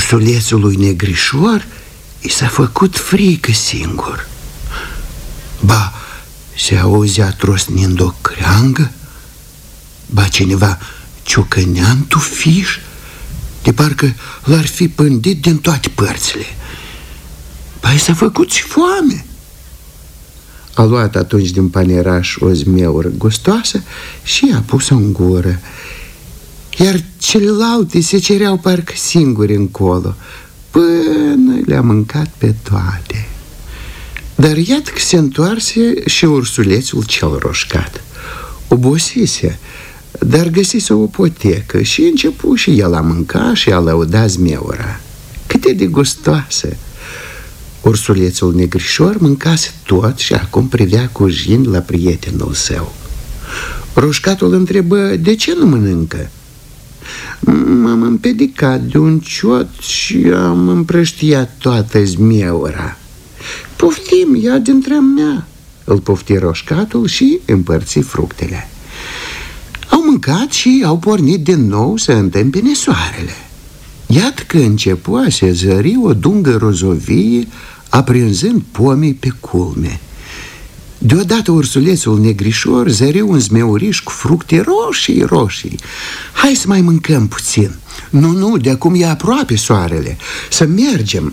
ursulețului Negrișor i s-a făcut frică singur. Ba, se auzea trosnind o creangă, ba cineva ciocănea în tufiș, de parcă l-ar fi pândit din toate părțile. Ba, i s-a făcut și foame. A luat atunci din paneraș o zmeură gustoasă și a pus-o în gură, iar celelalte se cereau parcă singuri încolo, până le-a mâncat pe toate. Dar iată că se întoarse și ursulețul cel roșcat. Obosise, dar găsise o potecă și începu și el a mânca și a lăuda zmeura. Cât de gustoasă! Ursulețul Negrișor mâncase tot și acum privea cu jind la prietenul său. Roșcatul întrebă de ce nu mănâncă. M-am împedicat de un ciot și am împrăștiat toată zmeura. Poftim, ia dintre mea, îl pofti roșcatul și împărți fructele. Au mâncat și au pornit din nou să întâmpine soarele. Iată că începu a se zări o dungă rozovie, aprinzând pomii pe culme. Deodată ursulețul Negrișor zări un zmeuriș cu fructe roșii. Hai să mai mâncăm puțin. Nu, de acum e aproape soarele. Să mergem.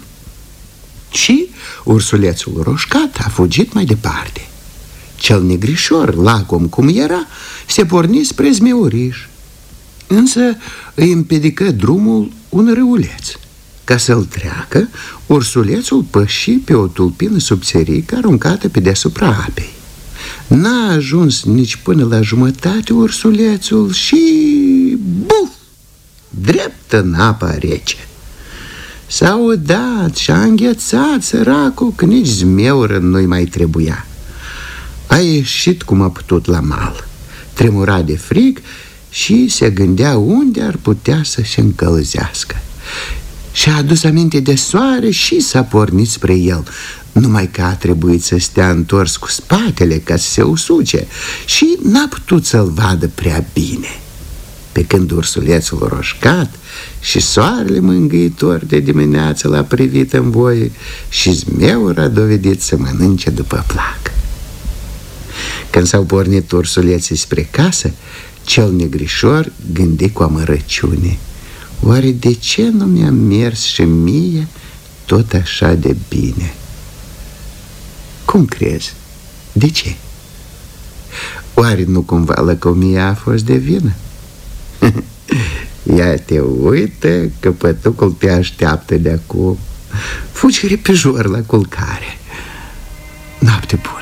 Și ursulețul roșcat a fugit mai departe. Cel Negrișor, lacom cum era, se porni spre zmeuriș. Însă îi împiedică drumul un râuleț. Ca să-l treacă, ursulețul păși pe o tulpină subțirică aruncată pe deasupra apei. N-a ajuns nici până la jumătate ursulețul și... buf! Drept în apa rece. S-a udat și a înghețat săracul că nici zmeură nu-i mai trebuia. A ieșit cum a putut la mal. Tremura de frig și se gândea unde ar putea să se încălzească. Și-a adus aminte de soare și s-a pornit spre el, numai că a trebuit să stea întors cu spatele ca să se usuce și n-a putut să-l vadă prea bine. Pe când ursulețul roșcat și soarele mângâitor de dimineață l-a privit în voie și zmeura a dovedit să mănânce după plac. Când s-au pornit ursuleții spre casă, cel Negrișor gândi cu amărăciune: oare de ce nu mi-a mers și mie tot așa de bine? Cum crezi? De ce? Oare nu cumva lăcomia a fost de vină? Ia te uită că pătucul te așteaptă de acum. Fugi repejor la culcare. Noapte bună.